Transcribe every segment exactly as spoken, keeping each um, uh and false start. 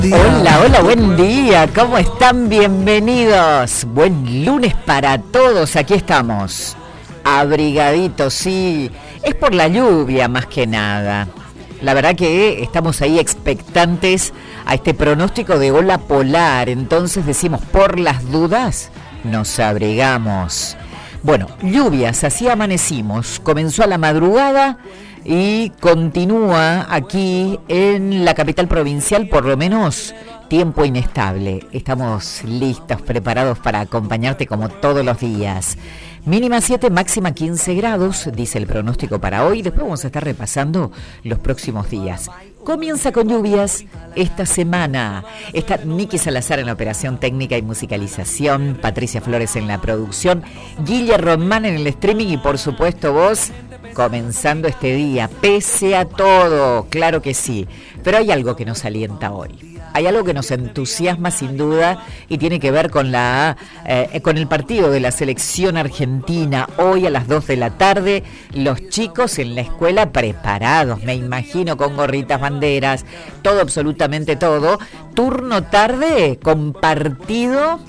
Hola, hola, buen día, ¿cómo están? Bienvenidos. Buen lunes para todos, aquí estamos. Abrigaditos, sí, es por la lluvia más que nada. La verdad que estamos ahí expectantes a este pronóstico de ola polar, entonces decimos, por las dudas, nos abrigamos. Bueno, lluvias, así amanecimos, comenzó a la madrugada y continúa aquí en la capital provincial, por lo menos tiempo inestable. Estamos listos, preparados para acompañarte como todos los días. Mínima siete, máxima quince grados, dice el pronóstico para hoy. Después vamos a estar repasando los próximos días. Comienza con lluvias esta semana. Está Niki Salazar en la operación técnica y musicalización, Patricia Flores en la producción, Guille Román en el streaming y por supuesto vos comenzando este día, pese a todo, claro que sí. Pero hay algo que nos alienta hoy. Hay algo que nos entusiasma sin duda y tiene que ver con la eh, con el partido de la selección argentina. Hoy a las dos de la tarde, los chicos en la escuela preparados, me imagino, con gorritas, banderas, todo, absolutamente todo. Turno tarde con partido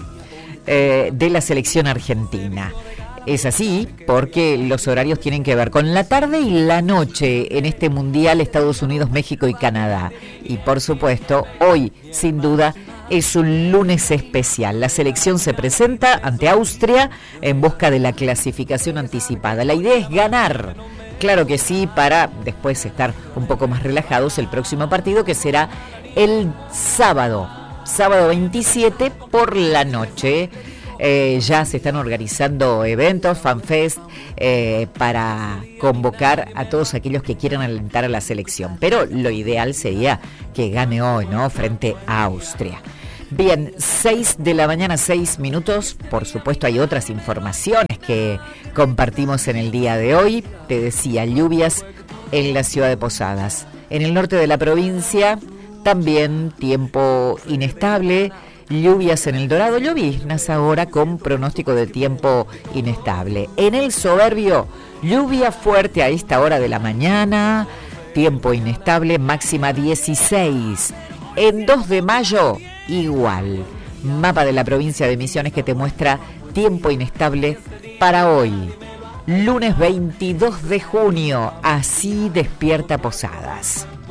eh, de la selección argentina. Es así porque los horarios tienen que ver con la tarde y la noche en este Mundial Estados Unidos, México y Canadá. Y por supuesto, hoy, sin duda, es un lunes especial. La selección se presenta ante Austria en busca de la clasificación anticipada. La idea es ganar. Claro que sí, para después estar un poco más relajados el próximo partido, que será el sábado, sábado veintisiete por la noche. Eh, ya se están organizando eventos, fanfest, eh, para convocar a todos aquellos que quieran alentar a la selección. Pero lo ideal sería que gane hoy, ¿no? Frente a Austria. Bien, seis de la mañana, seis minutos. Por supuesto, hay otras informaciones que compartimos en el día de hoy. Te decía, lluvias en la ciudad de Posadas. En el norte de la provincia, también tiempo inestable. Lluvias en El Dorado, lloviznas ahora con pronóstico de tiempo inestable. En El Soberbio, lluvia fuerte a esta hora de la mañana, tiempo inestable, máxima dieciséis. En dos de mayo, igual. Mapa de la provincia de Misiones que te muestra tiempo inestable para hoy. Lunes veintidós de junio, así despierta Posadas.